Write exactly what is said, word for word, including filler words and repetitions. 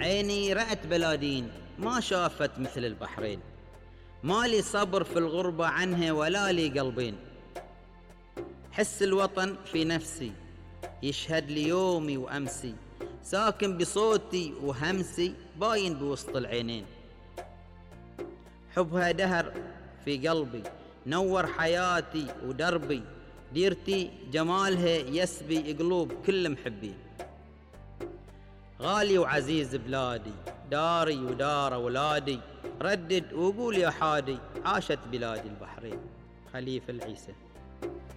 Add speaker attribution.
Speaker 1: عيني رأت بلادين ما شافت مثل البحرين، مالي صبر في الغربة عنها ولا لي قلبين. حس الوطن في نفسي يشهد لي يومي وأمسي، ساكن بصوتي وهمسي باين بوسط العينين. حبها دهر في قلبي نور حياتي ودربي، ديرتي جمالها يسبي قلوب كل محبين. غالي وعزيز بلادي داري ودار أولادي، ردد وقول يا حادي عاشت بلادي البحرين. خليفة العيسى.